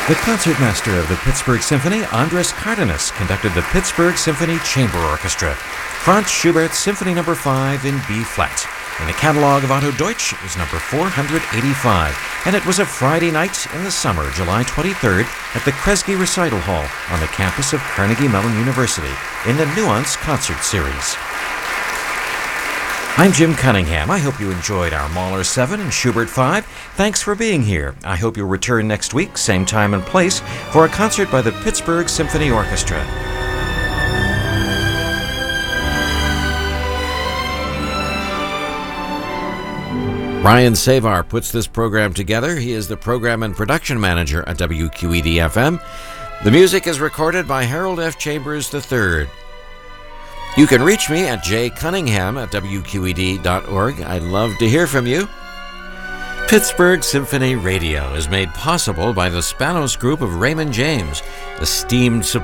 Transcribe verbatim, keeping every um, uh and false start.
The concertmaster of the Pittsburgh Symphony, Andras Cardenas, conducted the Pittsburgh Symphony Chamber Orchestra, Franz Schubert's Symphony Number five in B-flat. In the catalog of Otto Deutsch, it was number four hundred eighty-five, and it was a Friday night in the summer, July twenty-third, at the Kresge Recital Hall on the campus of Carnegie Mellon University in the Nuance Concert Series. I'm Jim Cunningham. I hope you enjoyed our Mahler seven and Schubert five. Thanks for being here. I hope you'll return next week, same time and place, for a concert by the Pittsburgh Symphony Orchestra. Ryan Savar puts this program together. He is the program and production manager at W Q E D F M. The music is recorded by Harold F. Chambers the third. You can reach me at j cunningham at w q e d dot org. I'd love to hear from you. Pittsburgh Symphony Radio is made possible by the Spanos Group of Raymond James, esteemed support